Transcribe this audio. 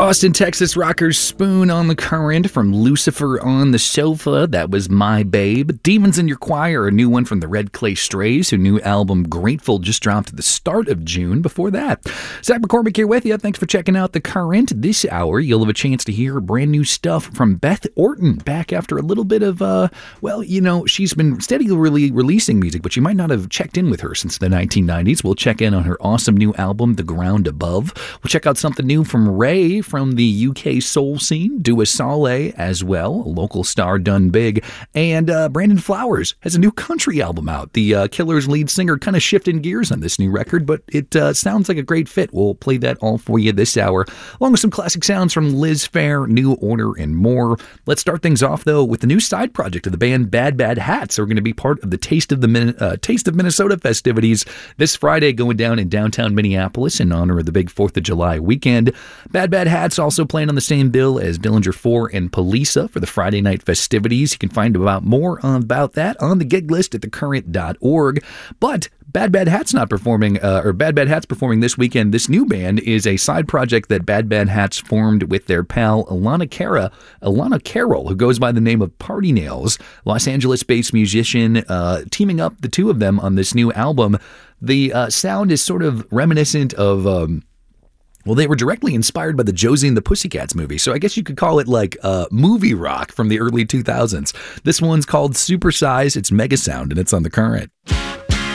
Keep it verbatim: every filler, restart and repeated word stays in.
Austin, Texas rockers Spoon on the Current from Lucifer on the Sofa. That was My Babe. Demons in Your Choir, a new one from the Red Clay Strays, whose new album Grateful just dropped at the start of June. Before that, Zach McCormick here with you. Thanks for checking out The Current. This hour, you'll have a chance to hear brand new stuff from Beth Orton, back after a little bit of, uh, well, you know, she's been steadily really releasing music, but you might not have checked in with her since the nineteen nineties. We'll check in on her awesome new album, The Ground Above. We'll check out something new from Ray from the U K soul scene, Dua Saleh as well, a local star done big, and uh, Brandon Flowers has a new country album out. The uh, Killers lead singer kind of shifting gears on this new record, but it uh, sounds like a great fit. We'll play that all for you this hour, along with some classic sounds from Liz Phair, New Order, and more. Let's start things off, though, with the new side project of the band Bad Bad Hats. They're going to be part of the Taste of the Min- uh, Taste of Minnesota festivities this Friday, going down in downtown Minneapolis in honor of the big fourth of July weekend. Bad Bad Hats also playing on the same bill as Dillinger four and Polisa for the Friday night festivities. You can find out more about that on the gig list at the current dot org. But Bad Bad Hats not performing, uh, or Bad Bad Hats performing this weekend. This new band is a side project that Bad Bad Hats formed with their pal Alana Cara, Alana Carroll, who goes by the name of Party Nails, Los Angeles-based musician, uh, teaming up the two of them on this new album. The uh, sound is sort of reminiscent of... Um, Well, they were directly inspired by the Josie and the Pussycats movie, so I guess you could call it like uh, movie rock from the early two thousands. This one's called Supersize. It's Mega Sound, and it's on The Current.